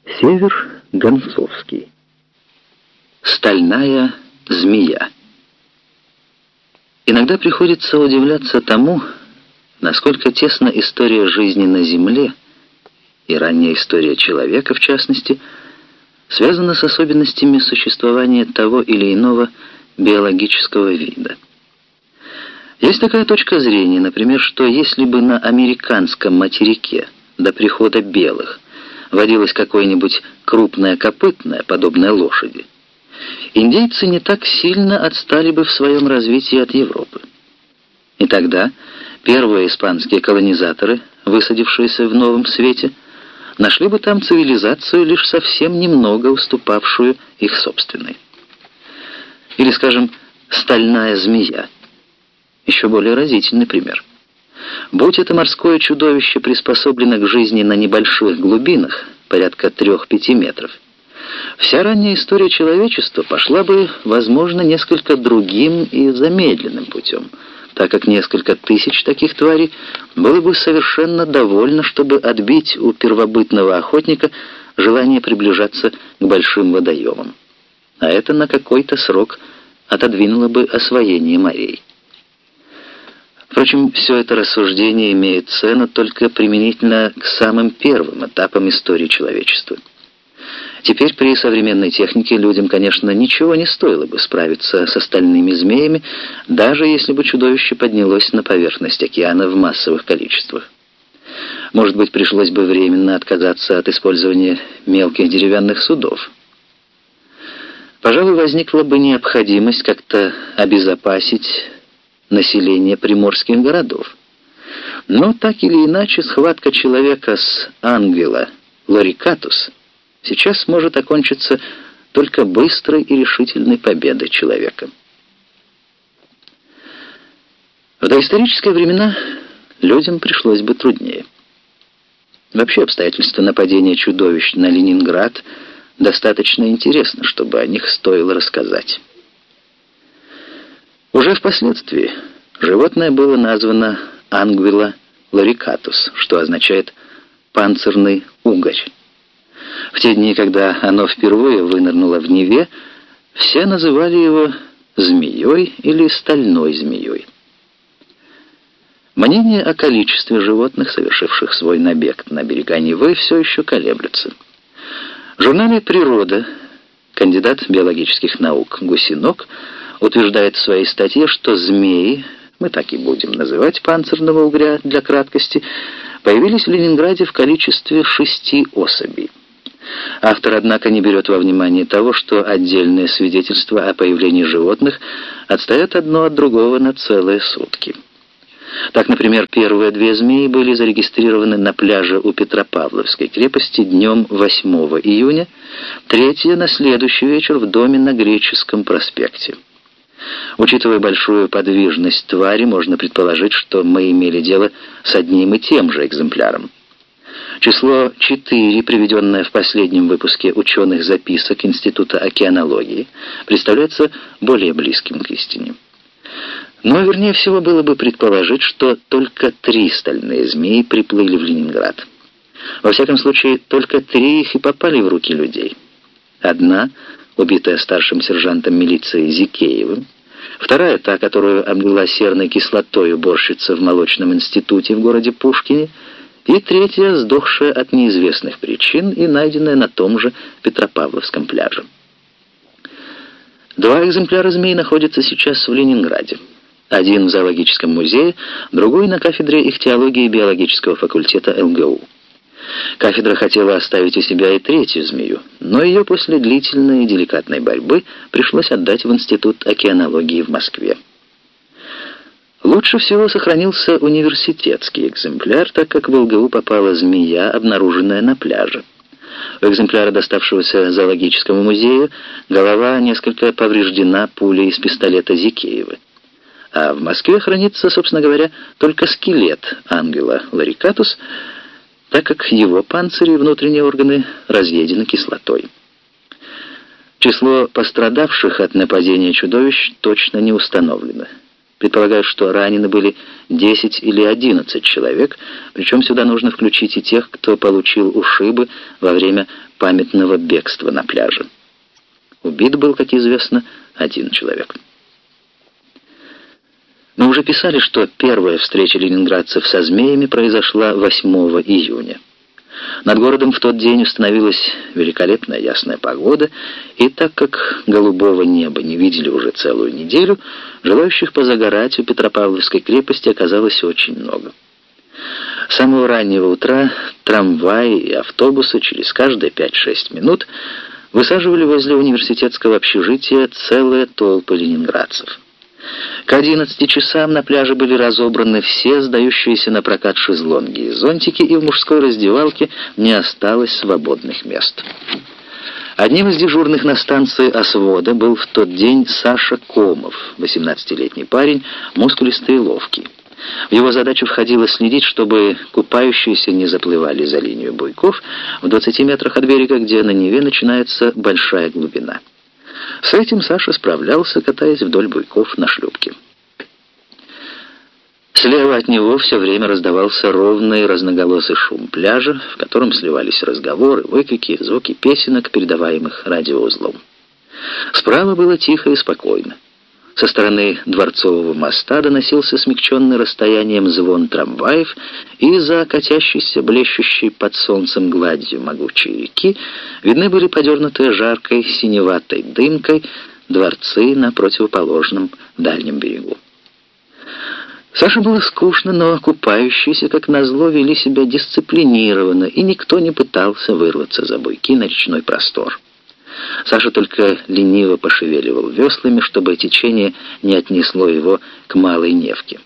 Север Гонцовский. Стальная змея. Иногда приходится удивляться тому, насколько тесна история жизни на Земле и ранняя история человека, в частности, связана с особенностями существования того или иного биологического вида. Есть такая точка зрения, например, что если бы на американском материке до прихода белых водилось какое-нибудь крупное копытное, подобное лошади, индейцы не так сильно отстали бы в своем развитии от Европы. И тогда первые испанские колонизаторы, высадившиеся в Новом Свете, нашли бы там цивилизацию, лишь совсем немного уступавшую их собственной. Или, скажем, стальная змея. Еще более разительный пример. Будь это морское чудовище приспособлено к жизни на небольших глубинах, порядка 3-5 метров, вся ранняя история человечества пошла бы, возможно, несколько другим и замедленным путем, так как несколько тысяч таких тварей было бы совершенно довольно, чтобы отбить у первобытного охотника желание приближаться к большим водоемам. А это на какой-то срок отодвинуло бы освоение морей. Впрочем, все это рассуждение имеет цену только применительно к самым первым этапам истории человечества. Теперь при современной технике людям, конечно, ничего не стоило бы справиться с остальными змеями, даже если бы чудовище поднялось на поверхность океана в массовых количествах. Может быть, пришлось бы временно отказаться от использования мелких деревянных судов. Пожалуй, возникла бы необходимость как-то обезопасить население приморских городов. Но так или иначе, схватка человека с Ангвила лорикатус сейчас может окончиться только быстрой и решительной победой человека. В доисторические времена людям пришлось бы труднее. Вообще обстоятельства нападения чудовищ на Ленинград достаточно интересны, чтобы о них стоило рассказать. Уже впоследствии животное было названо Ангвила лорикатус, что означает «панцирный угорь». В те дни, когда оно впервые вынырнуло в Неве, все называли его змеей или стальной змеей. Мнения о количестве животных, совершивших свой набег на берега Невы, все еще колеблются. В журнале «Природа» кандидат биологических наук Гусинок утверждает в своей статье, что змеи, мы так и будем называть панцирного угря для краткости, появились в Ленинграде в количестве 6 особей. Автор, однако, не берет во внимание того, что отдельные свидетельства о появлении животных отстают одно от другого на целые сутки. Так, например, первые 2 змеи были зарегистрированы на пляже у Петропавловской крепости днем 8 июня, 3-я на следующий вечер в доме на Греческом проспекте. Учитывая большую подвижность твари, можно предположить, что мы имели дело с одним и тем же экземпляром. Число 4, приведенное в последнем выпуске ученых записок Института океанологии, представляется более близким к истине. Но вернее всего было бы предположить, что только 3 стальные змеи приплыли в Ленинград. Во всяком случае, только 3 их и попали в руки людей. Одна, убитая старшим сержантом милиции Зикеевым, вторая, та, которую облила серной кислотой уборщица в молочном институте в городе Пушкине, и 3-я, сдохшая от неизвестных причин и найденная на том же Петропавловском пляже. 2 экземпляра змей находятся сейчас в Ленинграде. Один в зоологическом музее, другой на кафедре ихтиологии биологического факультета ЛГУ. Кафедра хотела оставить у себя и 3-ю змею, но ее после длительной и деликатной борьбы пришлось отдать в Институт океанологии в Москве. Лучше всего сохранился университетский экземпляр, так как в ЛГУ попала змея, обнаруженная на пляже. У экземпляра, доставшегося зоологическому музею, голова несколько повреждена пулей из пистолета Зикеева. А в Москве хранится, собственно говоря, только скелет Ангвила лорикатус, так как его панцирь и внутренние органы разъедены кислотой. Число пострадавших от нападения чудовищ точно не установлено. Предполагают, что ранены были 10 или 11 человек, причем сюда нужно включить и тех, кто получил ушибы во время памятного бегства на пляже. Убит был, как известно, один человек. Мы уже писали, что первая встреча ленинградцев со змеями произошла 8 июня. Над городом в тот день установилась великолепная ясная погода, и так как голубого неба не видели уже целую неделю, желающих позагорать у Петропавловской крепости оказалось очень много. С самого раннего утра трамваи и автобусы через каждые 5-6 минут высаживали возле университетского общежития целые толпы ленинградцев. К 11 часам на пляже были разобраны все сдающиеся на прокат шезлонги и зонтики, и в мужской раздевалке не осталось свободных мест. Одним из дежурных на станции Освода был в тот день Саша Комов, 18-летний парень, мускулистый и ловкий. В его задачу входило следить, чтобы купающиеся не заплывали за линию буйков в 20 метрах от берега, где на Неве начинается большая глубина. С этим Саша справлялся, катаясь вдоль буйков на шлюпке. Слева от него все время раздавался ровный разноголосый шум пляжа, в котором сливались разговоры, выкрики, звуки песенок, передаваемых радиоузлом. Справа было тихо и спокойно. Со стороны Дворцового моста доносился смягченный расстоянием звон трамваев, и за катящейся, блещущей под солнцем гладью могучей реки видны были подернутые жаркой синеватой дымкой дворцы на противоположном дальнем берегу. Саше было скучно, но купающиеся, как назло, вели себя дисциплинированно, и никто не пытался вырваться за буйки на речной простор. Саша только лениво пошевеливал веслами, чтобы течение не отнесло его к Малой Невке.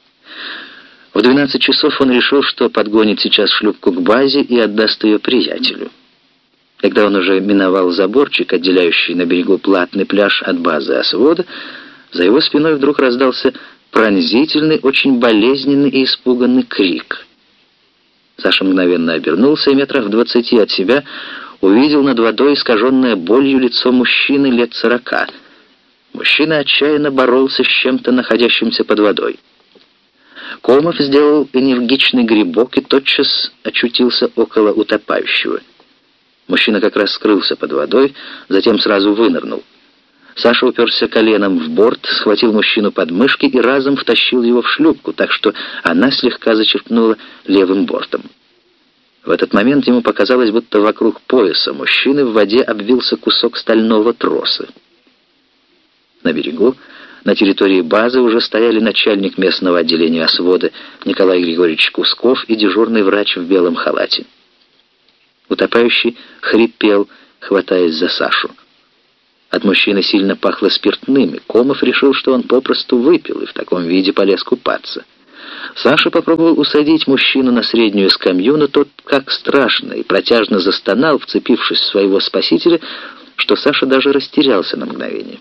В 12 часов он решил, что подгонит сейчас шлюпку к базе и отдаст ее приятелю. Когда он уже миновал заборчик, отделяющий на берегу платный пляж от базы Освода, за его спиной вдруг раздался пронзительный, очень болезненный и испуганный крик. Саша мгновенно обернулся и метрах в 20 от себя увидел над водой искаженное болью лицо мужчины лет 40. Мужчина отчаянно боролся с чем-то, находящимся под водой. Комов сделал энергичный грибок и тотчас очутился около утопающего. Мужчина как раз скрылся под водой, затем сразу вынырнул. Саша уперся коленом в борт, схватил мужчину под мышки и разом втащил его в шлюпку, так что она слегка зачерпнула левым бортом. В этот момент ему показалось, будто вокруг пояса мужчины в воде обвился кусок стального троса. На берегу, на территории базы, уже стояли начальник местного отделения Освода Николай Григорьевич Кусков и дежурный врач в белом халате. Утопающий хрипел, хватаясь за Сашу. От мужчины сильно пахло спиртным, и Комов решил, что он попросту выпил и в таком виде полез купаться. Саша попробовал усадить мужчину на среднюю скамью, но тот как страшно и протяжно застонал, вцепившись в своего спасителя, что Саша даже растерялся на мгновение.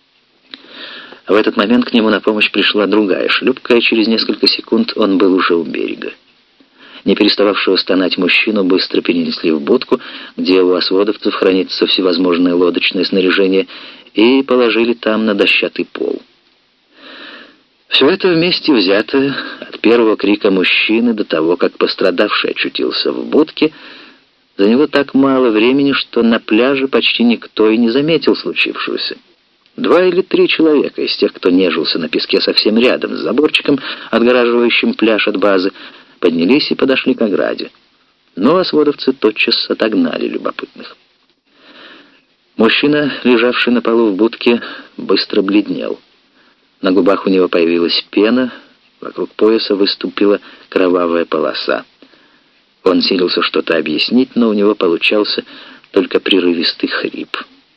В этот момент к нему на помощь пришла другая шлюпка, и через несколько секунд он был уже у берега. Не перестававшего стонать мужчину быстро перенесли в будку, где у осводовцев хранится всевозможное лодочное снаряжение, и положили там на дощатый пол. Все это вместе взято, от первого крика мужчины до того, как пострадавший очутился в будке, заняло так мало времени, что на пляже почти никто и не заметил случившегося. 2 или 3 человека из тех, кто нежился на песке совсем рядом с заборчиком, отгораживающим пляж от базы, поднялись и подошли к ограде. Но осводовцы тотчас отогнали любопытных. Мужчина, лежавший на полу в будке, быстро бледнел. На губах у него появилась пена, вокруг пояса выступила кровавая полоса. Он силился что-то объяснить, но у него получался только прерывистый хрип.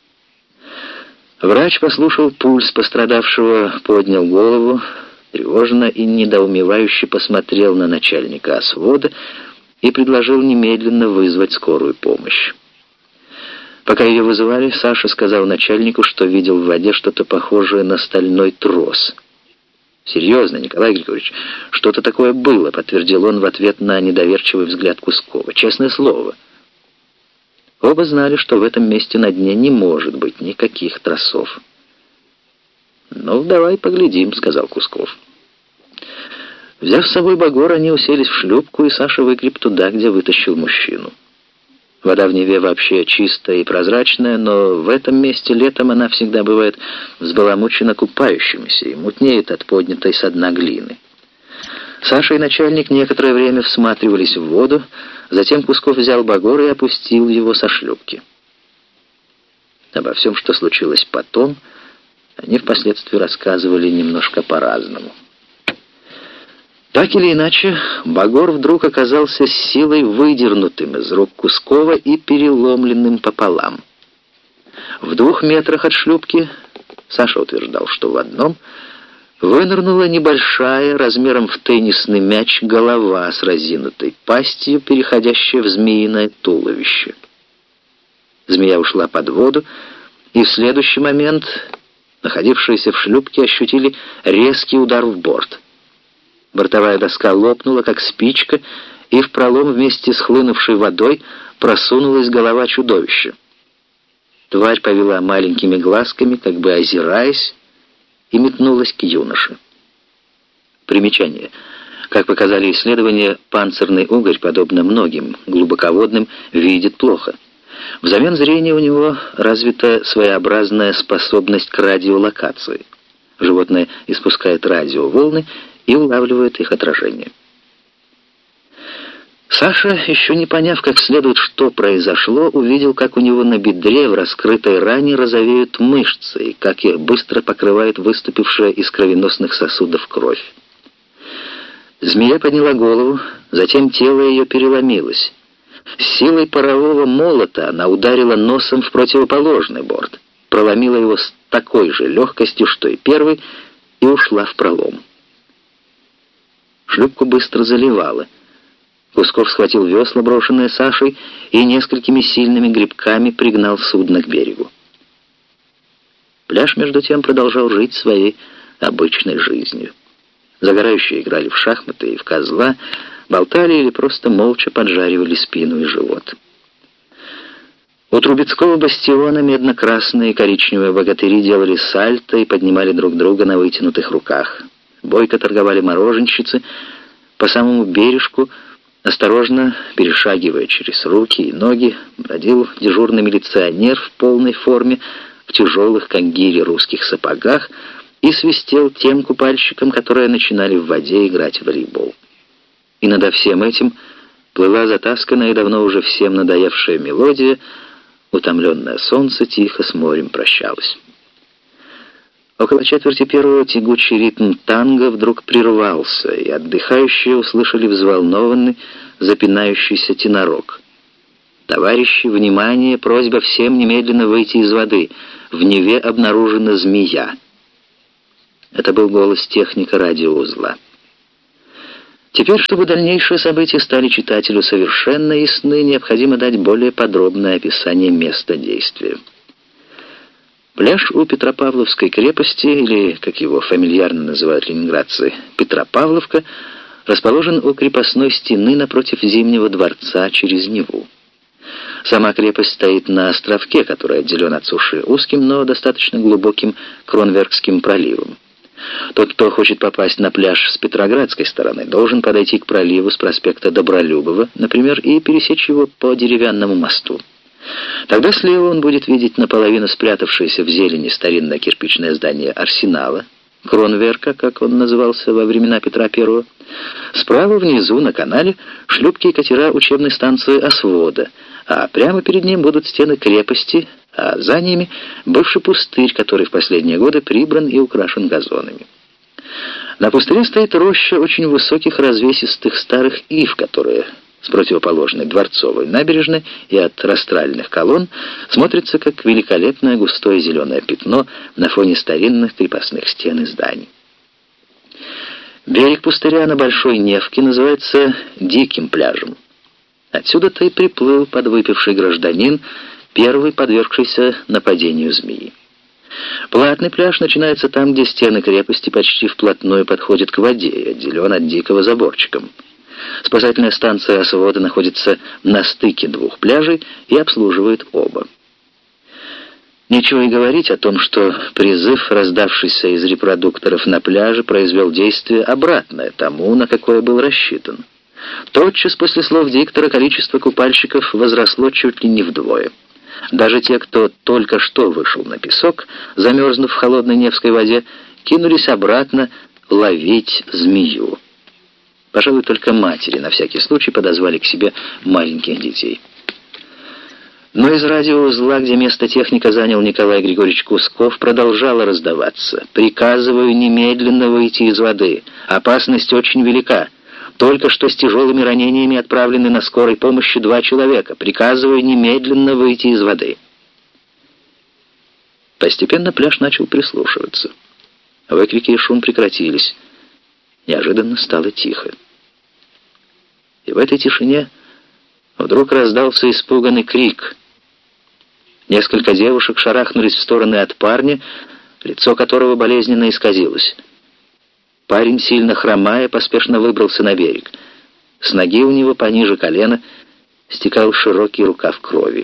Врач послушал пульс пострадавшего, поднял голову, тревожно и недоумевающе посмотрел на начальника Освода и предложил немедленно вызвать скорую помощь. Пока ее вызывали, Саша сказал начальнику, что видел в воде что-то похожее на стальной трос. «Серьезно, Николай Григорьевич, что-то такое было», — подтвердил он в ответ на недоверчивый взгляд Кускова. «Честное слово». Оба знали, что в этом месте на дне не может быть никаких тросов. «Ну, давай поглядим», — сказал Кусков. Взяв с собой багор, они уселись в шлюпку, и Саша выгреб туда, где вытащил мужчину. Вода в Неве вообще чистая и прозрачная, но в этом месте летом она всегда бывает взбаламучена купающимися и мутнеет от поднятой со дна глины. Саша и начальник некоторое время всматривались в воду, затем Кусков взял багор и опустил его со шлюпки. Обо всем, что случилось потом, они впоследствии рассказывали немножко по-разному. Так или иначе, багор вдруг оказался с силой выдернутым из рук Кускова и переломленным пополам. В 2 метрах от шлюпки, Саша утверждал, что в одном, вынырнула небольшая, размером в теннисный мяч, голова с разинутой пастью, переходящая в змеиное туловище. Змея ушла под воду, и в следующий момент находившиеся в шлюпке ощутили резкий удар в борт. Бортовая доска лопнула, как спичка, и в пролом вместе с хлынувшей водой просунулась голова чудовища. Тварь повела маленькими глазками, как бы озираясь, и метнулась к юноше. Примечание. Как показали исследования, панцирный угорь, подобно многим глубоководным, видит плохо. Взамен зрения у него развита своеобразная способность к радиолокации. Животное испускает радиоволны и улавливает их отражение. Саша, еще не поняв как следует, что произошло, увидел, как у него на бедре в раскрытой ране розовеют мышцы и как их быстро покрывает выступившая из кровеносных сосудов кровь. Змея подняла голову, затем тело ее переломилось. С силой парового молота она ударила носом в противоположный борт, проломила его с такой же легкостью, что и первый, и ушла в пролом. Шлюпку быстро заливало. Кусков схватил весла, брошенные Сашей, и несколькими сильными грибками пригнал судно к берегу. Пляж, между тем, продолжал жить своей обычной жизнью. Загорающие играли в шахматы и в козла, болтали или просто молча поджаривали спину и живот. У Трубецкого бастиона медно-красные и коричневые богатыри делали сальто и поднимали друг друга на вытянутых руках. Бойко торговали мороженщицы по самому бережку, осторожно перешагивая через руки и ноги, бродил дежурный милиционер в полной форме, в тяжелых, как гири, русских сапогах, и свистел тем купальщикам, которые начинали в воде играть в волейбол. И над всем этим плыла затасканная и давно уже всем надоевшая мелодия, утомленное солнце тихо с морем прощалось. Около 1:45 тягучий ритм танго вдруг прервался, и отдыхающие услышали взволнованный, запинающийся тенорок. «Товарищи, внимание! Просьба всем немедленно выйти из воды. В Неве обнаружена змея». Это был голос техника радиоузла. Теперь, чтобы дальнейшие события стали читателю совершенно ясны, необходимо дать более подробное описание места действия. Пляж у Петропавловской крепости, или, как его фамильярно называют ленинградцы, Петропавловка, расположен у крепостной стены напротив Зимнего дворца через Неву. Сама крепость стоит на островке, который отделен от суши узким, но достаточно глубоким Кронверкским проливом. Тот, кто хочет попасть на пляж с Петроградской стороны, должен подойти к проливу с проспекта Добролюбова, например, и пересечь его по деревянному мосту. Тогда слева он будет видеть наполовину спрятавшееся в зелени старинное кирпичное здание арсенала, Кронверка, как он назывался во времена Петра I. Справа внизу, на канале, шлюпки и катера учебной станции «Освода», а прямо перед ним будут стены крепости, а за ними бывший пустырь, который в последние годы прибран и украшен газонами. На пустыре стоит роща очень высоких развесистых старых ив, которые с противоположной Дворцовой набережной и от растральных колонн смотрится как великолепное густое зеленое пятно на фоне старинных крепостных стен и зданий. Берег пустыря на Большой Невке называется Диким пляжем. Отсюда-то и приплыл подвыпивший гражданин, первый подвергшийся нападению змеи. Платный пляж начинается там, где стены крепости почти вплотную подходят к воде и отделен от Дикого заборчиком. Спасательная станция «Освода» находится на стыке 2 пляжей и обслуживает оба. Нечего и говорить о том, что призыв, раздавшийся из репродукторов на пляже, произвел действие обратное тому, на какое был рассчитан. Тотчас после слов диктора количество купальщиков возросло чуть ли не вдвое. Даже те, кто только что вышел на песок, замерзнув в холодной Невской воде, кинулись обратно ловить змею. Пожалуй, только матери на всякий случай подозвали к себе маленьких детей. Но из радиоузла, где место техника занял Николай Григорьевич Кусков, продолжало раздаваться: «Приказываю немедленно выйти из воды. Опасность очень велика. Только что с тяжелыми ранениями отправлены на скорой помощи 2 человека. Приказываю немедленно выйти из воды». Постепенно пляж начал прислушиваться. Выкрики и шум прекратились. Неожиданно стало тихо. И в этой тишине вдруг раздался испуганный крик. Несколько девушек шарахнулись в стороны от парня, лицо которого болезненно исказилось. Парень, сильно хромая, поспешно выбрался на берег. С ноги у него пониже колена стекал широкий рукав крови.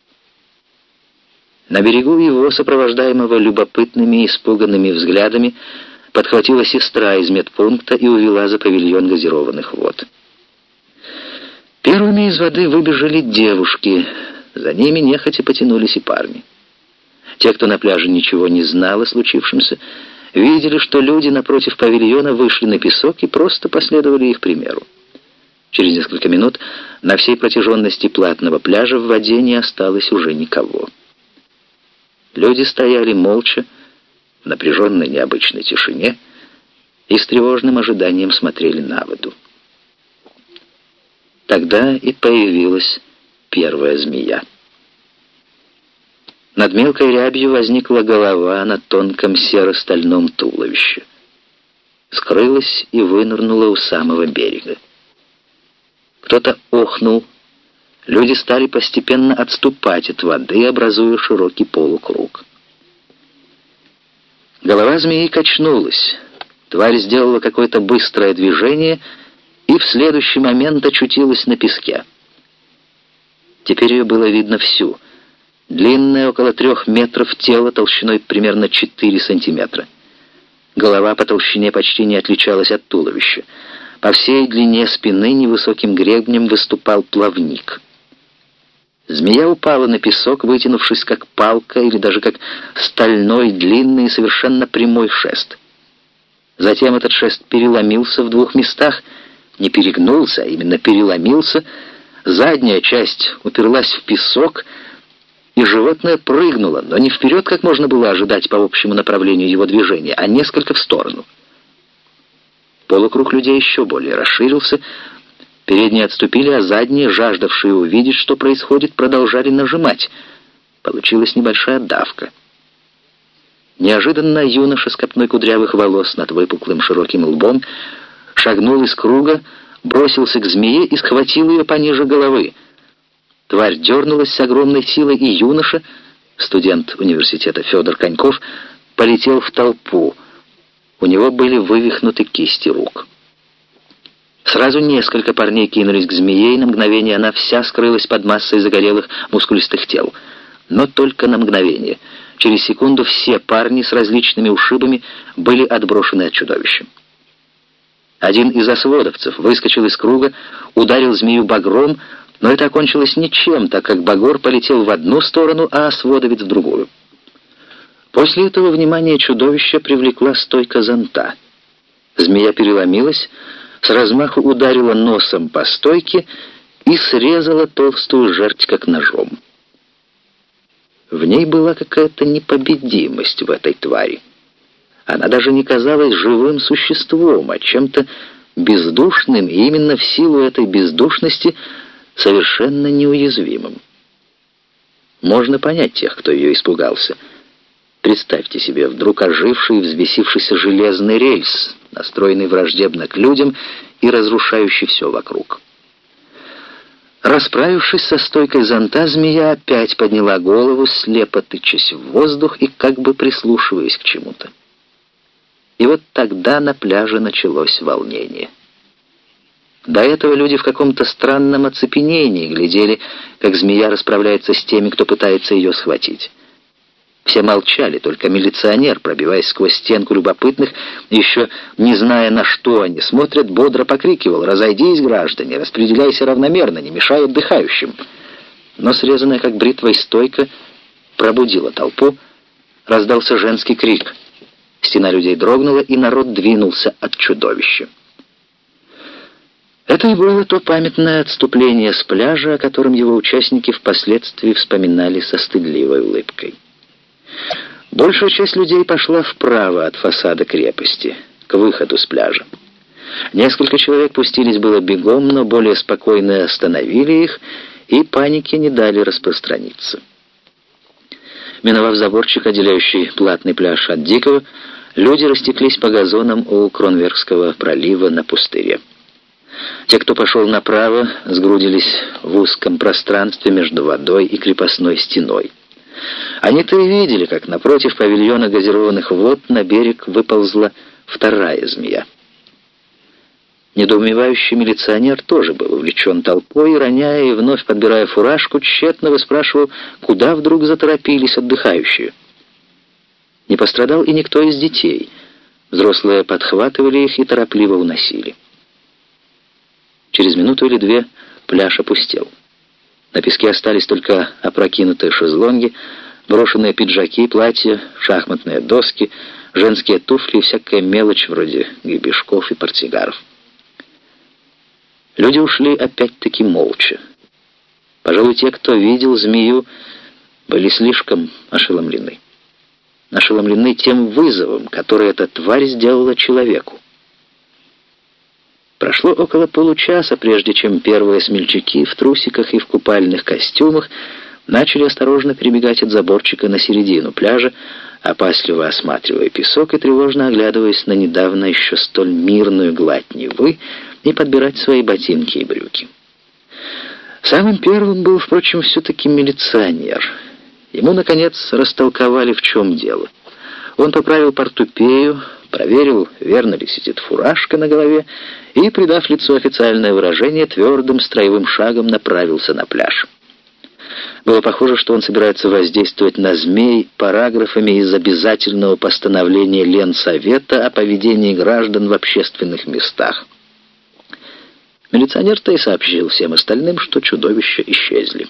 На берегу его, сопровождаемого любопытными и испуганными взглядами, подхватила сестра из медпункта и увела за павильон газированных вод. Первыми из воды выбежали девушки, за ними нехотя потянулись и парни. Те, кто на пляже ничего не знал о случившемся, видели, что люди напротив павильона вышли на песок и просто последовали их примеру. Через несколько минут на всей протяженности платного пляжа в воде не осталось уже никого. Люди стояли молча, в напряженной необычной тишине и с тревожным ожиданием смотрели на воду. Тогда и появилась первая змея. Над мелкой рябью возникла голова на тонком серо-стальном туловище. Скрылась и вынырнула у самого берега. Кто-то охнул. Люди стали постепенно отступать от воды, образуя широкий полукруг. Голова змеи качнулась. Тварь сделала какое-то быстрое движение и в следующий момент очутилась на песке. Теперь ее было видно всю. Длинное, около 3 метров, тело толщиной примерно 4 сантиметра. Голова по толщине почти не отличалась от туловища. По всей длине спины невысоким гребнем выступал плавник. Змея упала на песок, вытянувшись как палка или даже как стальной, длинный и совершенно прямой шест. Затем этот шест переломился в 2 местах, не перегнулся, а именно переломился. Задняя часть уперлась в песок, и животное прыгнуло, но не вперед, как можно было ожидать по общему направлению его движения, а несколько в сторону. Полукруг людей еще более расширился. Передние отступили, а задние, жаждавшие увидеть, что происходит, продолжали нажимать. Получилась небольшая давка. Неожиданно юноша с копной кудрявых волос над выпуклым широким лбом шагнул из круга, бросился к змее и схватил ее пониже головы. Тварь дернулась с огромной силой, и юноша, студент университета Федор Коньков, полетел в толпу. У него были вывихнуты кисти рук. Сразу несколько парней кинулись к змее, и на мгновение она вся скрылась под массой загорелых мускулистых тел. Но только на мгновение. Через секунду все парни с различными ушибами были отброшены от чудовища. Один из осводовцев выскочил из круга, ударил змею багром, но это окончилось ничем, так как багор полетел в одну сторону, а осводовец в другую. После этого внимание чудовища привлекла стойка зонта. Змея переломилась, с размаху ударила носом по стойке и срезала толстую жерть как ножом. В ней была какая-то непобедимость в этой твари. Она даже не казалась живым существом, а чем-то бездушным, и именно в силу этой бездушности совершенно неуязвимым. Можно понять тех, кто ее испугался. Представьте себе вдруг оживший и взбесившийся железный рельс, настроенный враждебно к людям и разрушающий все вокруг. Расправившись со стойкой зонта, змея опять подняла голову, слепо тычась в воздух и как бы прислушиваясь к чему-то. И вот тогда на пляже началось волнение. До этого люди в каком-то странном оцепенении глядели, как змея расправляется с теми, кто пытается ее схватить. Все молчали, только милиционер, пробиваясь сквозь стенку любопытных, еще не зная, на что они смотрят, бодро покрикивал: «Разойдись, граждане, распределяйся равномерно, не мешай отдыхающим». Но срезанная, как бритвой, стойка пробудила толпу, раздался женский крик. Стена людей дрогнула, и народ двинулся от чудовища. Это и было то памятное отступление с пляжа, о котором его участники впоследствии вспоминали со стыдливой улыбкой. Большая часть людей пошла вправо от фасада крепости, к выходу с пляжа. Несколько человек пустились было бегом, но более спокойно остановили их, и панике не дали распространиться. Миновав заборчик, отделяющий платный пляж от дикого, люди растеклись по газонам у Кронверкского пролива на пустыре. Те, кто пошел направо, сгрудились в узком пространстве между водой и крепостной стеной. Они-то и видели, как напротив павильона газированных вод на берег выползла вторая змея. Недоумевающий милиционер тоже был увлечен толпой, роняя и вновь подбирая фуражку, тщетно выспрашивал, куда вдруг заторопились отдыхающие. Не пострадал и никто из детей. Взрослые подхватывали их и торопливо уносили. Через минуту или две пляж опустел. На песке остались только опрокинутые шезлонги, брошенные пиджаки, платья, шахматные доски, женские туфли и всякая мелочь вроде гребешков и портсигаров. Люди ушли опять-таки молча. Пожалуй, те, кто видел змею, были слишком ошеломлены. Ошеломлены тем вызовом, который эта тварь сделала человеку. Прошло около получаса, прежде чем первые смельчаки в трусиках и в купальных костюмах начали осторожно перебегать от заборчика на середину пляжа, опасливо осматривая песок и тревожно оглядываясь на недавно еще столь мирную гладь Невы и подбирать свои ботинки и брюки. Самым первым был, впрочем, все-таки милиционер. Ему, наконец, растолковали, в чем дело. Он поправил портупею, проверил, верно ли сидит фуражка на голове, и, придав лицу официальное выражение, твердым строевым шагом направился на пляж. Было похоже, что он собирается воздействовать на змей параграфами из обязательного постановления Ленсовета о поведении граждан в общественных местах. Милиционер-то и сообщил всем остальным, что чудовища исчезли.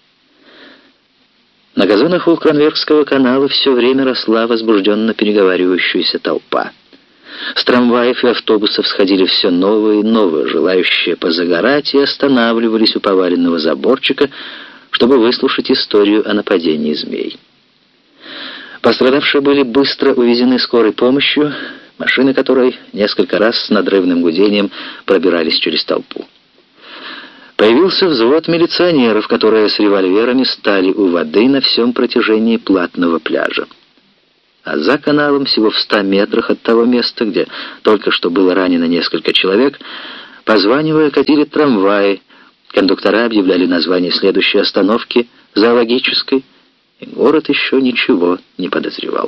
На газонах у Кронверкского канала все время росла возбужденно переговаривающаяся толпа. С трамваев и автобусов сходили все новые и новые, желающие позагорать, и останавливались у поваленного заборчика, чтобы выслушать историю о нападении змей. Пострадавшие были быстро увезены скорой помощью, машины которой несколько раз с надрывным гудением пробирались через толпу. Появился взвод милиционеров, которые с револьверами стали у воды на всем протяжении платного пляжа. А за каналом, всего в 100 метрах от того места, где только что было ранено несколько человек, позванивая, катили трамваи. Кондуктора объявляли название следующей остановки, зоологической, и город еще ничего не подозревал.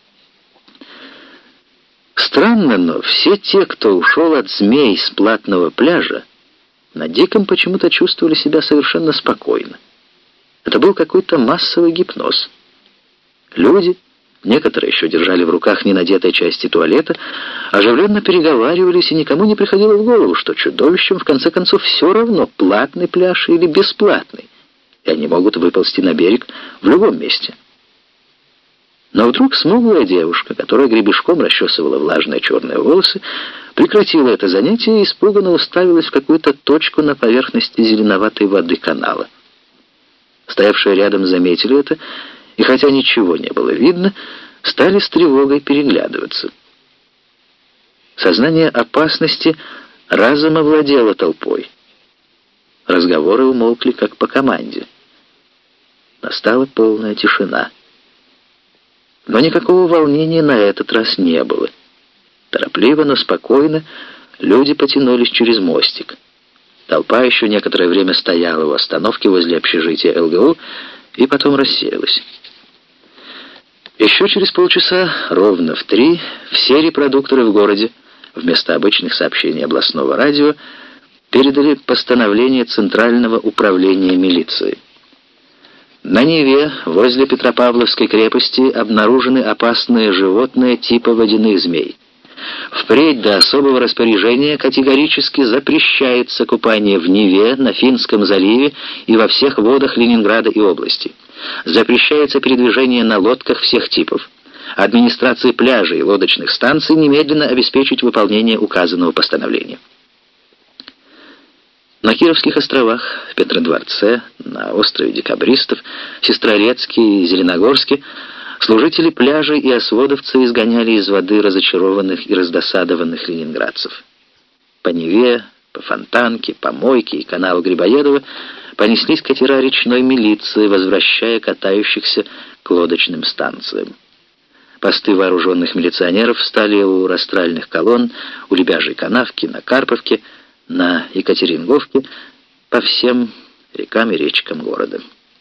Странно, но все те, кто ушел от змей с платного пляжа, на Диком почему-то чувствовали себя совершенно спокойно. Это был какой-то массовый гипноз. Люди, некоторые еще держали в руках ненадетой части туалета, оживленно переговаривались, и никому не приходило в голову, что чудовищам в конце концов все равно, платный пляж или бесплатный, и они могут выползти на берег в любом месте. Но вдруг смуглая девушка, которая гребешком расчесывала влажные черные волосы, прекратила это занятие и испуганно уставилась в какую-то точку на поверхности зеленоватой воды канала. Стоявшие рядом заметили это, и хотя ничего не было видно, стали с тревогой переглядываться. Сознание опасности разом овладело толпой. Разговоры умолкли, как по команде. Настала полная тишина. Но никакого волнения на этот раз не было. Торопливо, но спокойно люди потянулись через мостик. Толпа еще некоторое время стояла у остановки возле общежития ЛГУ и потом рассеялась. Еще через полчаса, ровно в 3, все репродукторы в городе, вместо обычных сообщений областного радио, передали постановление Центрального управления милиции. На Неве, возле Петропавловской крепости, обнаружены опасные животные типа водяных змей. Впредь до особого распоряжения категорически запрещается купание в Неве, на Финском заливе и во всех водах Ленинграда и области. Запрещается передвижение на лодках всех типов. Администрации пляжей и лодочных станций немедленно обеспечить выполнение указанного постановления. На Кировских островах, в Петродворце, на острове Декабристов, Сестрорецке и Зеленогорске служители пляжей и осводовцы изгоняли из воды разочарованных и раздосадованных ленинградцев. По Неве, по Фонтанке, по Мойке и каналу Грибоедова понеслись катера речной милиции, возвращая катающихся к лодочным станциям. Посты вооруженных милиционеров встали у растральных колонн, у Лебяжьей канавки, на Карповке, на Екатеринговке, по всем рекам и речкам города.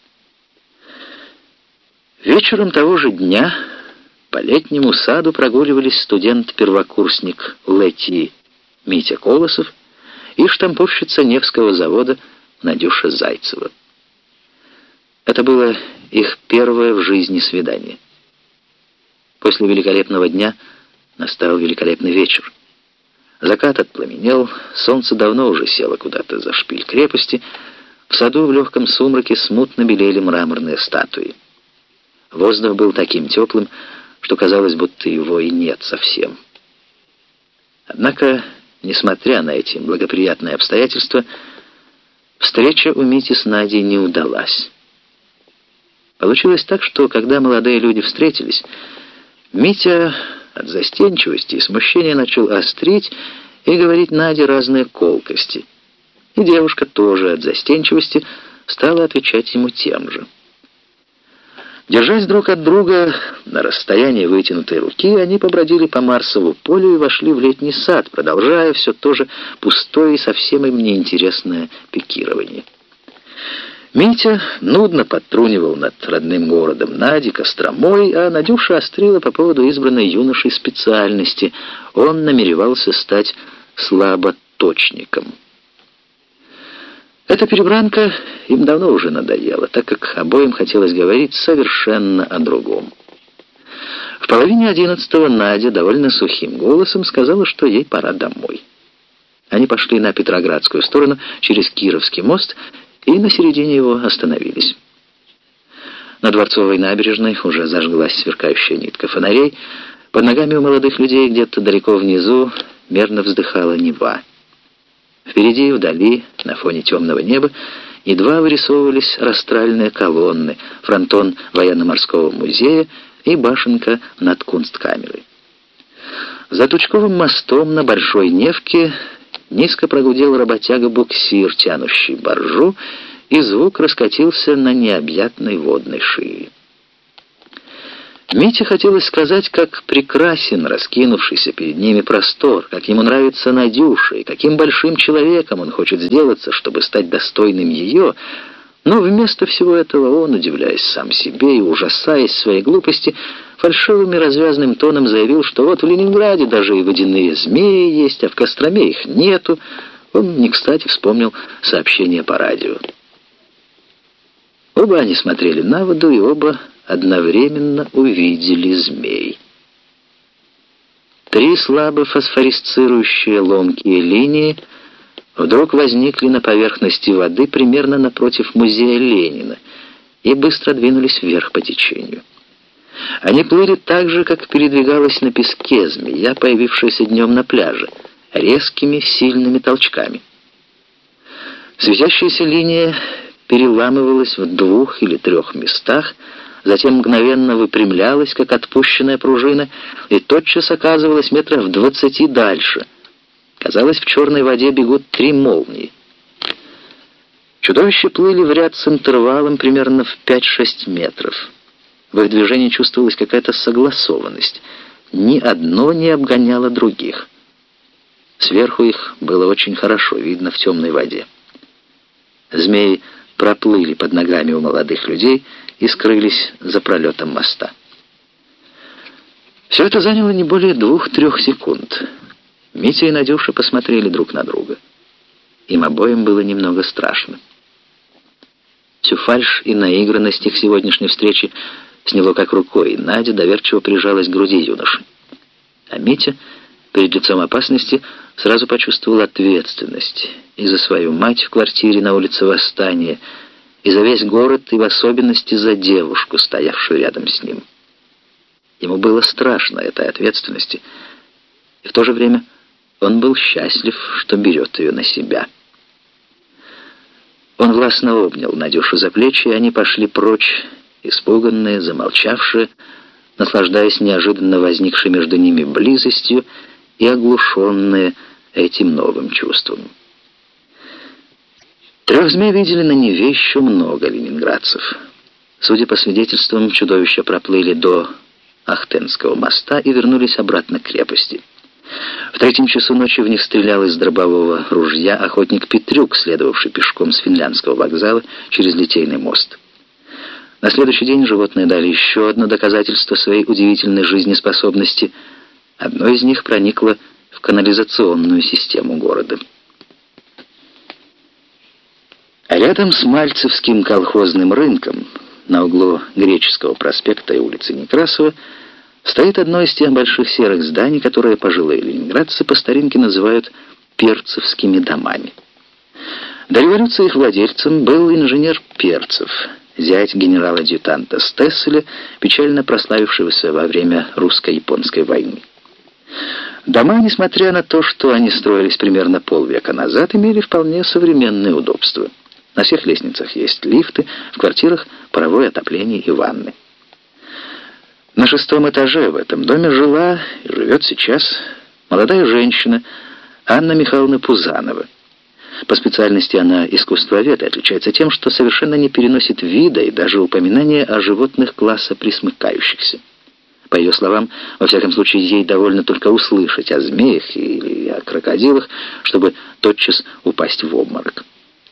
Вечером того же дня по летнему саду прогуливались студент-первокурсник ЛЭТИ Митя Колосов и штамповщица Невского завода Надюша Зайцева. Это было их первое в жизни свидание. После великолепного дня настал великолепный вечер. Закат отпламенел, солнце давно уже село куда-то за шпиль крепости, в саду в легком сумраке смутно белели мраморные статуи. Воздух был таким теплым, что казалось, будто его и нет совсем. Однако, несмотря на эти благоприятные обстоятельства, встреча у Мити с Надей не удалась. Получилось так, что когда молодые люди встретились, Митя от застенчивости и смущения начал острить и говорить Наде разные колкости. И девушка тоже от застенчивости стала отвечать ему тем же. Держась друг от друга на расстоянии вытянутой руки, они побродили по Марсову полю и вошли в летний сад, продолжая все то же пустое и совсем им неинтересное пикирование. Митя нудно подтрунивал над родным городом Нади, Костромой, а Надюша острила по поводу избранной юношей специальности. Он намеревался стать слаботочником. Эта перебранка им давно уже надоела, так как обоим хотелось говорить совершенно о другом. В половине 11-го Надя довольно сухим голосом сказала, что ей пора домой. Они пошли на Петроградскую сторону через Кировский мост и на середине его остановились. На Дворцовой набережной уже зажглась сверкающая нитка фонарей. Под ногами у молодых людей где-то далеко внизу мерно вздыхала Нева. Впереди, вдали, на фоне темного неба, едва вырисовывались растральные колонны, фронтон военно-морского музея и башенка над Кунсткамерой. За Тучковым мостом на Большой Невке низко прогудел работяга-буксир, тянущий баржу, и звук раскатился на необъятной водной шире. Мите хотелось сказать, как прекрасен раскинувшийся перед ними простор, как ему нравится Надюша, и каким большим человеком он хочет сделаться, чтобы стать достойным ее, но вместо всего этого он, удивляясь сам себе и ужасаясь своей глупости, фальшивым и развязным тоном заявил, что вот в Ленинграде даже и водяные змеи есть, а в Костроме их нету. Он не кстати вспомнил сообщение по радио. Оба они смотрели на воду, и оба одновременно увидели змей. 3 слабо фосфорисцирующие ломкие линии вдруг возникли на поверхности воды примерно напротив музея Ленина и быстро двинулись вверх по течению. Они плыли так же, как передвигалась на песке змея, появившаяся днем на пляже, резкими сильными толчками. Светящаяся линия переламывалась в 2 или 3 местах, затем мгновенно выпрямлялась, как отпущенная пружина, и тотчас оказывалась метров в 20 дальше. Казалось, в черной воде бегут 3 молнии. Чудовища плыли в ряд с интервалом примерно в 5-6 метров. В их движении чувствовалась какая-то согласованность. Ни одно не обгоняло других. Сверху их было очень хорошо видно в темной воде. Змеи проплыли под ногами у молодых людей и скрылись за пролетом моста. Все это заняло не более 2-3 секунд. Митя и Надюша посмотрели друг на друга. Им обоим было немного страшно. Всю фальшь и наигранность их сегодняшней встречи сняло как рукой, и Надя доверчиво прижалась к груди юноши. А Митя перед лицом опасности сразу почувствовал ответственность и за свою мать в квартире на улице Восстания, и за весь город, и в особенности за девушку, стоявшую рядом с ним. Ему было страшно этой ответственности, и в то же время он был счастлив, что берет ее на себя. Он властно обнял Надюшу за плечи, и они пошли прочь, испуганные, замолчавшие, наслаждаясь неожиданно возникшей между ними близостью и оглушенные этим новым чувством. Трех змей видели на Неве еще много ленинградцев. Судя по свидетельствам, чудовища проплыли до Ахтенского моста и вернулись обратно к крепости. В 3 часу ночи в них стрелял из дробового ружья охотник Петрюк, следовавший пешком с Финляндского вокзала через Литейный мост. На следующий день животные дали еще одно доказательство своей удивительной жизнеспособности. Одно из них проникло в канализационную систему города. А рядом с Мальцевским колхозным рынком, на углу Греческого проспекта и улицы Некрасова, стоит одно из тех больших серых зданий, которые пожилые ленинградцы по старинке называют перцевскими домами. До революции их владельцем был инженер Перцев, зять генерала-адъютанта Стесселя, печально прославившегося во время русско-японской войны. Дома, несмотря на то, что они строились примерно полвека назад, имели вполне современные удобства. На всех лестницах есть лифты, в квартирах паровое отопление и ванны. На 6-м этаже в этом доме жила и живет сейчас молодая женщина Анна Михайловна Пузанова. По специальности она искусствовед и отличается тем, что совершенно не переносит вида и даже упоминания о животных класса пресмыкающихся. По ее словам, во всяком случае, ей довольно только услышать о змеях или о крокодилах, чтобы тотчас упасть в обморок.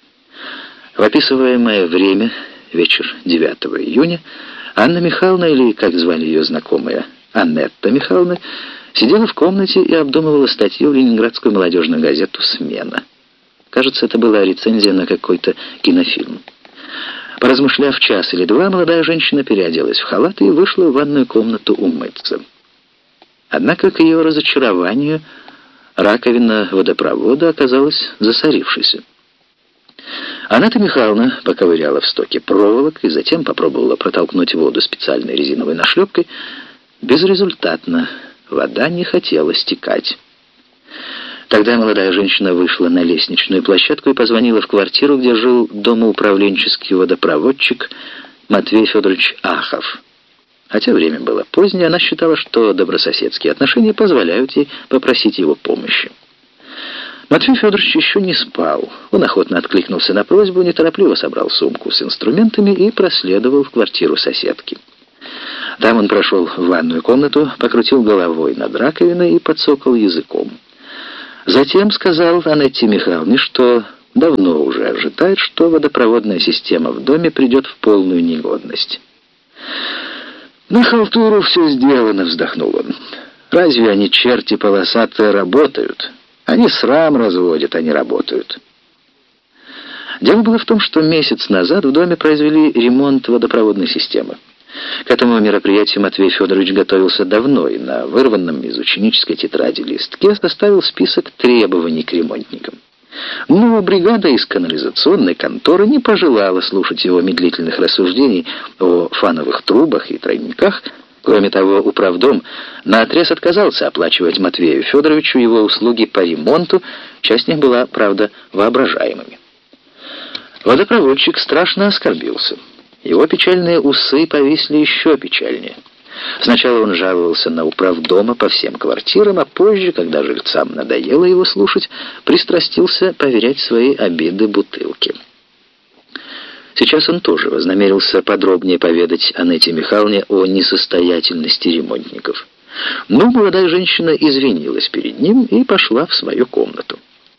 В описываемое время, вечер 9 июня, Анна Михайловна, или, как звали ее знакомая, Аннетта Михайловна, сидела в комнате и обдумывала статью в ленинградскую молодежную газету «Смена». Кажется, это была рецензия на какой-то кинофильм. Поразмышляв час или два, молодая женщина переоделась в халат и вышла в ванную комнату умыться. Однако, к ее разочарованию, раковина водопровода оказалась засорившейся. Аннетта Михайловна поковыряла в стоке проволок и затем попробовала протолкнуть воду специальной резиновой нашлепкой. Безрезультатно. Вода не хотела стекать. Тогда молодая женщина вышла на лестничную площадку и позвонила в квартиру, где жил домоуправленческий водопроводчик Матвей Федорович Ахов. Хотя время было позднее, она считала, что добрососедские отношения позволяют ей попросить его помощи. Матвей Федорович еще не спал. Он охотно откликнулся на просьбу, неторопливо собрал сумку с инструментами и проследовал в квартиру соседки. Там он прошел в ванную комнату, покрутил головой над раковиной и подсокал языком. Затем сказал Аннетте Михайловне, что давно уже ожидает, что водопроводная система в доме придет в полную негодность. «На халтуру все сделано», — вздохнул он. «Разве они, черти полосатые, работают? Они срам разводят, а не работают». Дело было в том, что месяц назад в доме произвели ремонт водопроводной системы. К этому мероприятию Матвей Федорович готовился давно и на вырванном из ученической тетради листке составил список требований к ремонтникам. Но бригада из канализационной конторы не пожелала слушать его медлительных рассуждений о фановых трубах и тройниках. Кроме того, управдом наотрез отказался оплачивать Матвею Федоровичу его услуги по ремонту, часть них была, правда, воображаемыми. Водопроводчик страшно оскорбился. Его печальные усы повисли еще печальнее. Сначала он жаловался на управдома по всем квартирам, а позже, когда жильцам надоело его слушать, пристрастился поверять свои обиды бутылке. Сейчас он тоже вознамерился подробнее поведать Аннете Михайловне о несостоятельности ремонтников. Но молодая женщина извинилась перед ним и пошла в свою комнату.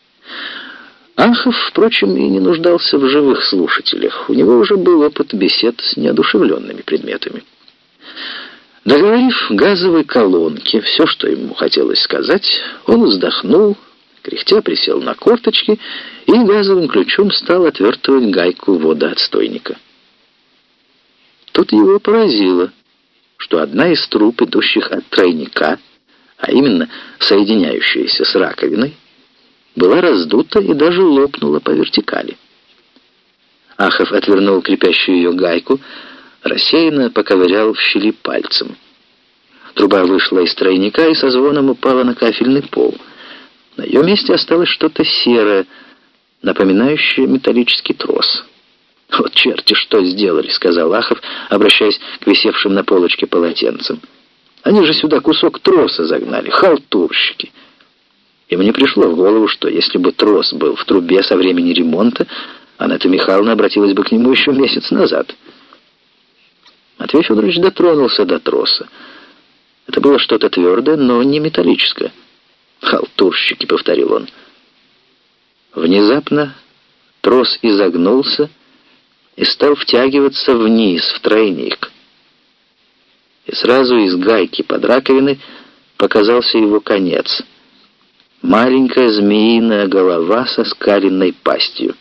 Ахов, впрочем, и не нуждался в живых слушателях. У него уже был опыт бесед с неодушевленными предметами. Договорив газовой колонке все, что ему хотелось сказать, он вздохнул, кряхтя присел на корточки и газовым ключом стал отвертывать гайку водоотстойника. Тут его поразило, что одна из труб, идущих от тройника, а именно соединяющаяся с раковиной, была раздута и даже лопнула по вертикали. Ахов отвернул крепящую ее гайку, рассеянно поковырял в щели пальцем. Труба вышла из тройника и со звоном упала на кафельный пол. На ее месте осталось что-то серое, напоминающее металлический трос. «Вот черти что сделали», — сказал Ахов, обращаясь к висевшим на полочке полотенцам. «Они же сюда кусок троса загнали, халтурщики». И мне пришло в голову, что если бы трос был в трубе со времени ремонта, Анетта Михайловна обратилась бы к нему еще месяц назад. Матвей Федорович дотронулся до троса. Это было что-то твердое, но не металлическое. «Халтурщики», — повторил он. Внезапно трос изогнулся и стал втягиваться вниз, в тройник. И сразу из гайки под раковиной показался его конец. Маленькая змеиная голова со скаленной пастью.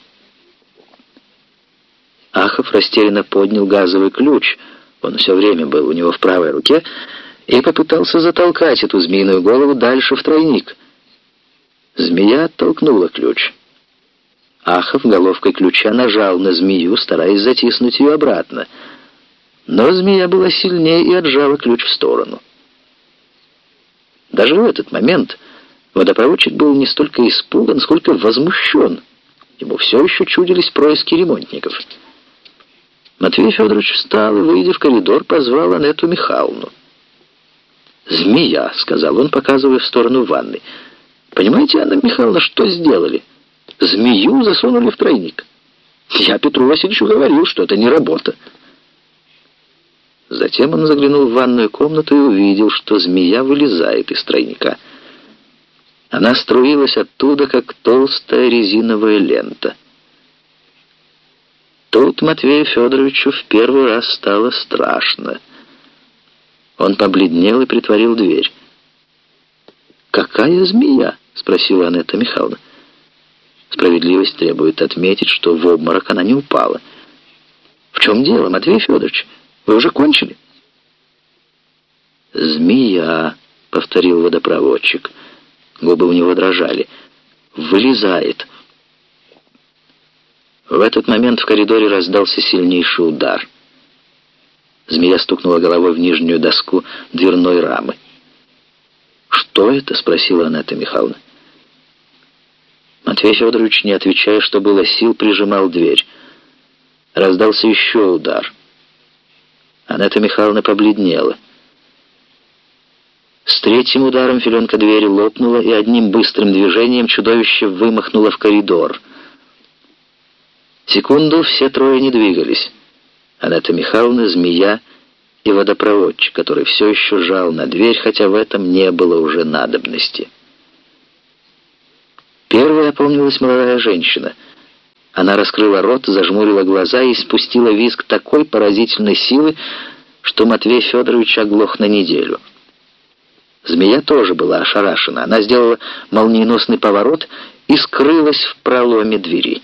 Ахов растерянно поднял газовый ключ, он все время был у него в правой руке, и попытался затолкать эту змеиную голову дальше в тройник. Змея оттолкнула ключ. Ахов головкой ключа нажал на змею, стараясь затиснуть ее обратно. Но змея была сильнее и отжала ключ в сторону. Даже в этот момент водопроводчик был не столько испуган, сколько возмущен. Ему все еще чудились происки ремонтников. Матвей Федорович встал и, выйдя в коридор, позвал Анетту Михайловну. «Змея», — сказал он, показывая в сторону ванны. «Понимаете, Анна Михайловна, что сделали? Змею засунули в тройник. Я Петру Васильевичу говорил, что это не работа». Затем он заглянул в ванную комнату и увидел, что змея вылезает из тройника. Она струилась оттуда, как толстая резиновая лента. Тут Матвею Федоровичу в первый раз стало страшно. Он побледнел и притворил дверь. «Какая змея?» — спросила Анетта Михайловна. Справедливость требует отметить, что в обморок она не упала. «В чем дело, Матвей Федорович? Вы уже кончили?» «Змея», — повторил водопроводчик. Губы у него дрожали. «Вылезает». В этот момент в коридоре раздался сильнейший удар. Змея стукнула головой в нижнюю доску дверной рамы. «Что это?» — спросила Анетта Михайловна. Матвей Федорович, не отвечая, что было сил, прижимал дверь. Раздался еще удар. Анетта Михайловна побледнела. С третьим ударом филенка двери лопнула, и одним быстрым движением чудовище вымахнуло в коридор. Секунду все трое не двигались. Анетта Михайловна, змея и водопроводчик, который все еще жал на дверь, хотя в этом не было уже надобности. Первой опомнилась молодая женщина. Она раскрыла рот, зажмурила глаза и спустила визг такой поразительной силы, что Матвей Федорович оглох на неделю. Змея тоже была ошарашена. Она сделала молниеносный поворот и скрылась в проломе двери.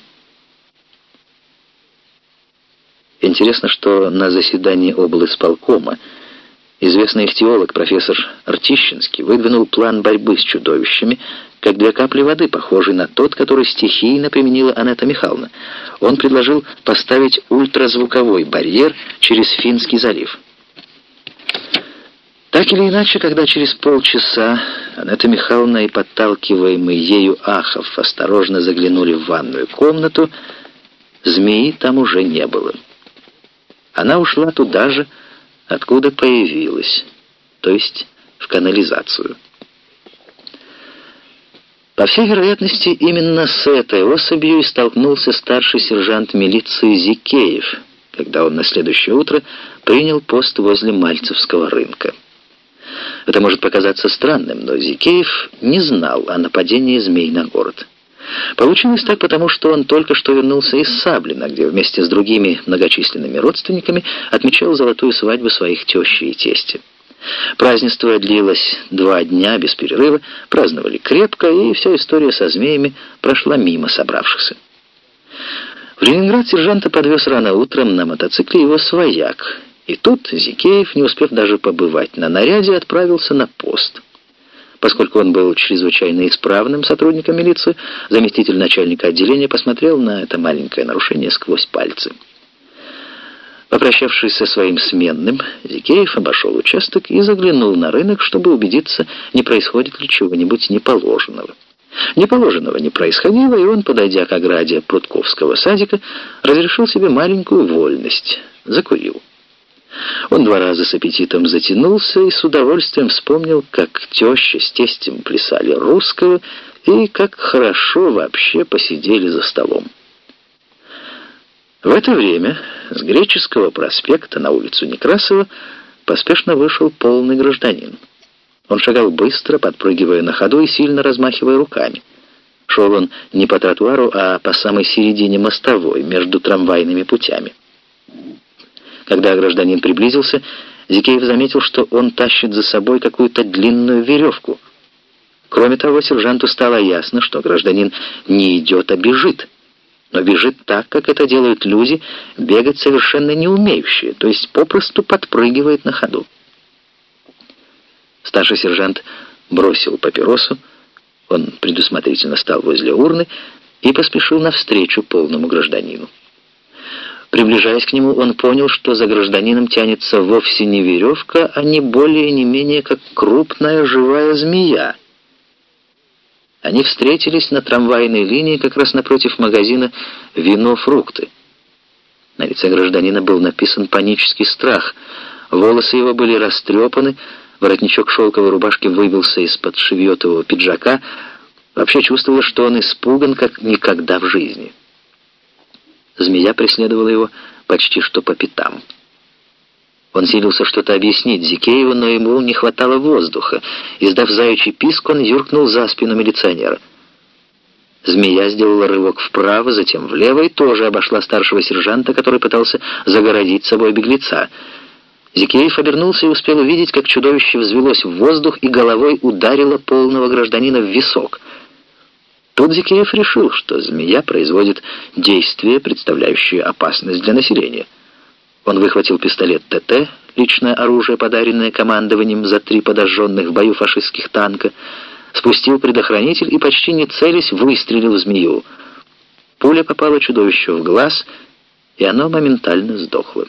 Интересно, что на заседании облисполкома известный ихтиолог профессор Ртищинский выдвинул план борьбы с чудовищами, как две капли воды, похожий на тот, который стихийно применила Анетта Михайловна. Он предложил поставить ультразвуковой барьер через Финский залив. Так или иначе, когда через полчаса Анетта Михайловна и подталкиваемый ею Ахов осторожно заглянули в ванную комнату, змеи там уже не было. Она ушла туда же, откуда появилась, то есть в канализацию. По всей вероятности, именно с этой особью и столкнулся старший сержант милиции Зикеев, когда он на следующее утро принял пост возле Мальцевского рынка. Это может показаться странным, но Зикеев не знал о нападении змей на город. Получилось так потому, что он только что вернулся из Саблина, где вместе с другими многочисленными родственниками отмечал золотую свадьбу своих тещи и тестя. Празднество длилось 2 дня без перерыва, праздновали крепко, и вся история со змеями прошла мимо собравшихся. В Ленинград сержанта подвез рано утром на мотоцикле его свояк, и тут Зикеев, не успев даже побывать на наряде, отправился на пост. Поскольку он был чрезвычайно исправным сотрудником милиции, заместитель начальника отделения посмотрел на это маленькое нарушение сквозь пальцы. Попрощавшись со своим сменным, Зикеев обошел участок и заглянул на рынок, чтобы убедиться, не происходит ли чего-нибудь неположенного. Неположенного не происходило, и он, подойдя к ограде Прудковского садика, разрешил себе маленькую вольность, закурил. Он 2 раза с аппетитом затянулся и с удовольствием вспомнил, как теща с тестем плясали русского и как хорошо вообще посидели за столом. В это время с Греческого проспекта на улицу Некрасова поспешно вышел полный гражданин. Он шагал быстро, подпрыгивая на ходу и сильно размахивая руками. Шел он не по тротуару, а по самой середине мостовой, между трамвайными путями. Когда гражданин приблизился, Зикеев заметил, что он тащит за собой какую-то длинную веревку. Кроме того, сержанту стало ясно, что гражданин не идет, а бежит. Но бежит так, как это делают люди, бегать совершенно не умеющие, то есть попросту подпрыгивает на ходу. Старший сержант бросил папиросу, он предусмотрительно стал возле урны и поспешил навстречу полному гражданину. Приближаясь к нему, он понял, что за гражданином тянется вовсе не веревка, а не более не менее как крупная живая змея. Они встретились на трамвайной линии как раз напротив магазина «Вино-фрукты». На лице гражданина был написан панический страх. Волосы его были растрепаны, воротничок шелковой рубашки выбился из-под шевьетового пиджака. Вообще чувствовалось, что он испуган, как никогда в жизни. Змея преследовала его почти что по пятам. Он силился что-то объяснить Зикееву, но ему не хватало воздуха. Издав заячий писк, он юркнул за спину милиционера. Змея сделала рывок вправо, затем влево и тоже обошла старшего сержанта, который пытался загородить собой беглеца. Зикеев обернулся и успел увидеть, как чудовище взвелось в воздух и головой ударило полного гражданина в висок. Тут Зикеев решил, что змея производит действие, представляющее опасность для населения. Он выхватил пистолет ТТ, личное оружие, подаренное командованием за 3 подожженных в бою фашистских танка, спустил предохранитель и, почти не целясь, выстрелил в змею. Пуля попала чудовищу в глаз, и оно моментально сдохло.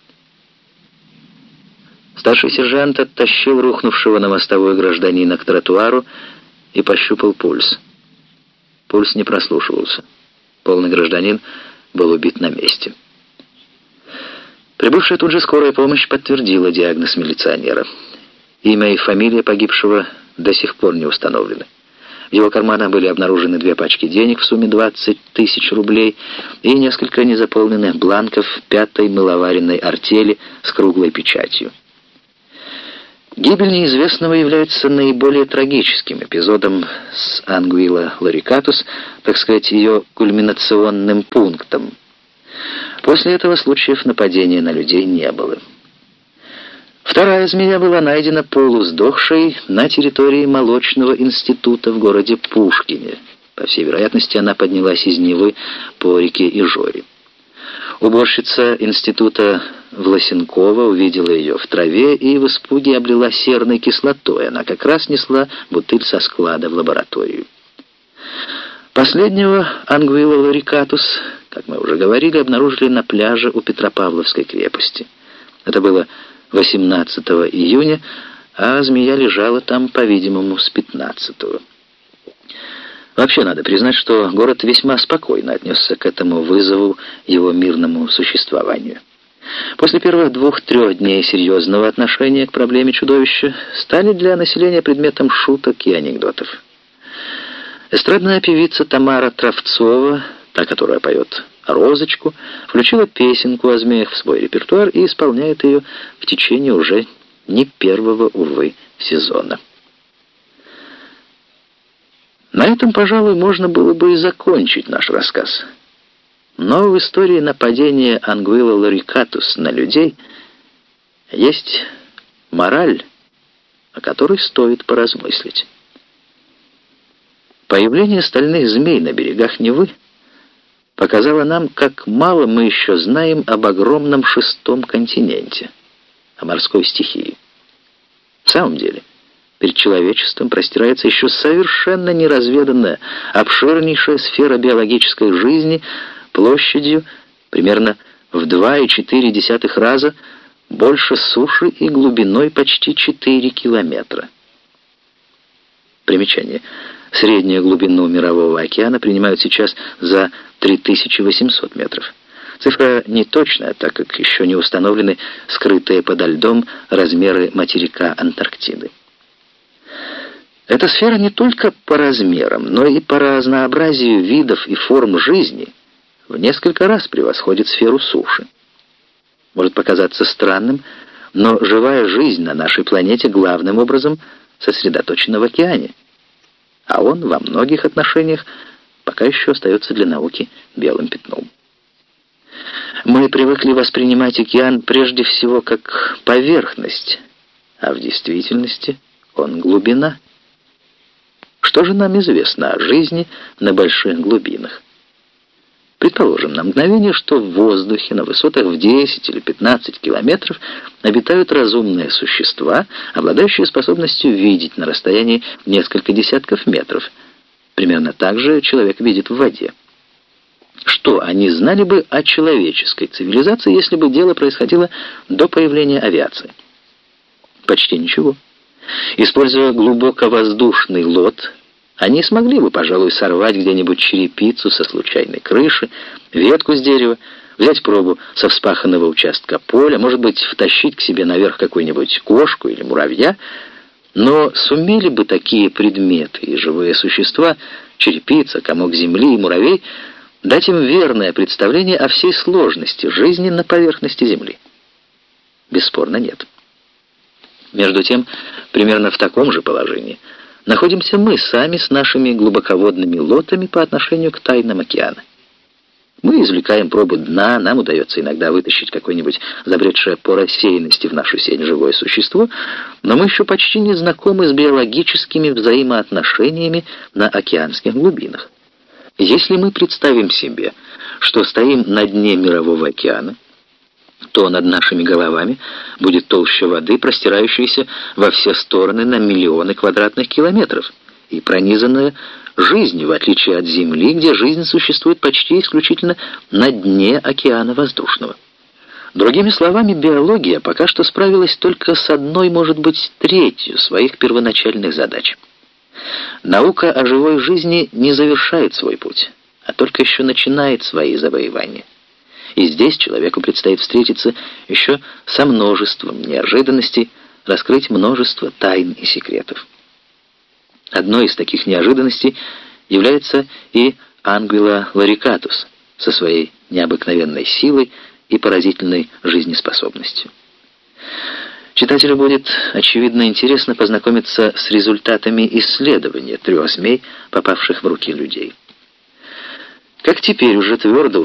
Старший сержант оттащил рухнувшего на мостовой гражданина к тротуару и пощупал пульс. Пульс не прослушивался. Полный гражданин был убит на месте. Прибывшая тут же скорая помощь подтвердила диагноз милиционера. Имя и фамилия погибшего до сих пор не установлены. В его карманах были обнаружены 2 пачки денег в сумме 20 000 рублей и несколько незаполненных бланков 5-й мыловаренной артели с круглой печатью. Гибель неизвестного является наиболее трагическим эпизодом с Ангуила ларикатус, так сказать, ее кульминационным пунктом. После этого случаев нападения на людей не было. Вторая змея была найдена полусдохшей на территории молочного института в городе Пушкине. По всей вероятности, она поднялась из Невы по реке Ижоре. Уборщица института Власенкова увидела ее в траве и в испуге облила серной кислотой. Она как раз несла бутыль со склада в лабораторию. Последнего Ангуила ларикатус, как мы уже говорили, обнаружили на пляже у Петропавловской крепости. Это было 18 июня, а змея лежала там, по-видимому, с 15-го. Вообще, надо признать, что город весьма спокойно отнесся к этому вызову его мирному существованию. После первых 2-3 дней серьезного отношения к проблеме чудовища стали для населения предметом шуток и анекдотов. Эстрадная певица Тамара Травцова, та, которая поет «Розочку», включила песенку о змеях в свой репертуар и исполняет ее в течение уже не первого, увы, сезона. На этом, пожалуй, можно было бы и закончить наш рассказ. Но в истории нападения Ангуила ларикатус на людей есть мораль, о которой стоит поразмыслить. Появление стальных змей на берегах Невы показало нам, как мало мы еще знаем об огромном шестом континенте, о морской стихии. В самом деле, перед человечеством простирается еще совершенно неразведанная, обширнейшая сфера биологической жизни площадью примерно в 2,4 раза больше суши и глубиной почти 4 километра. Примечание. Среднюю глубину мирового океана принимают сейчас за 3800 метров. Цифра неточная, так как еще не установлены скрытые подо льдом размеры материка Антарктиды. Эта сфера не только по размерам, но и по разнообразию видов и форм жизни в несколько раз превосходит сферу суши. Может показаться странным, но живая жизнь на нашей планете главным образом сосредоточена в океане, а он во многих отношениях пока еще остается для науки белым пятном. Мы привыкли воспринимать океан прежде всего как поверхность, а в действительности он глубина. Что же нам известно о жизни на больших глубинах? Предположим на мгновение, что в воздухе на высотах в 10 или 15 километров обитают разумные существа, обладающие способностью видеть на расстоянии несколько десятков метров. Примерно так же человек видит в воде. Что они знали бы о человеческой цивилизации, если бы дело происходило до появления авиации? Почти ничего. Используя глубоковоздушный лот, они смогли бы, пожалуй, сорвать где-нибудь черепицу со случайной крыши, ветку с дерева, взять пробу со вспаханного участка поля, может быть, втащить к себе наверх какую-нибудь кошку или муравья, но сумели бы такие предметы и живые существа, черепица, комок земли и муравей, дать им верное представление о всей сложности жизни на поверхности Земли? Бесспорно, нет. Между тем, примерно в таком же положении находимся мы сами с нашими глубоководными лодками по отношению к тайнам океана. Мы извлекаем пробы дна, нам удается иногда вытащить какое-нибудь забредшее по рассеянности в нашу сеть живое существо, но мы еще почти не знакомы с биологическими взаимоотношениями на океанских глубинах. Если мы представим себе, что стоим на дне мирового океана, то над нашими головами будет толща воды, простирающаяся во все стороны на миллионы квадратных километров и пронизанная жизнью, в отличие от Земли, где жизнь существует почти исключительно на дне океана воздушного. Другими словами, биология пока что справилась только с одной, может быть, третью своих первоначальных задач. Наука о живой жизни не завершает свой путь, а только еще начинает свои завоевания. И здесь человеку предстоит встретиться еще со множеством неожиданностей, раскрыть множество тайн и секретов. Одной из таких неожиданностей является и Ангуила ларикатус со своей необыкновенной силой и поразительной жизнеспособностью. Читателю будет, очевидно, интересно познакомиться с результатами исследования 3 змей, попавших в руки людей. Как теперь уже твердо